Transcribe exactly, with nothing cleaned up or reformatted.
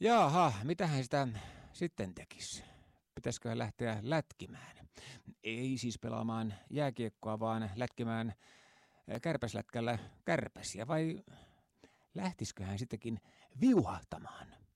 Jaha, mitähän sitä sitten tekisi? Pitäisiköhän lähteä lätkimään? Ei siis pelaamaan jääkiekkoa, vaan lätkimään kärpäslätkällä kärpäsiä, vai lähtisiköhän sittenkin viuhahtamaan?